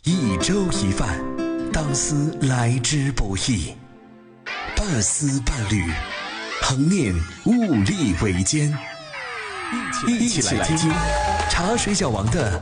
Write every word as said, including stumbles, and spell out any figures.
一粥一饭，当思来之不易。半丝半缕，恒念物力维艰。一起来听茶水小王的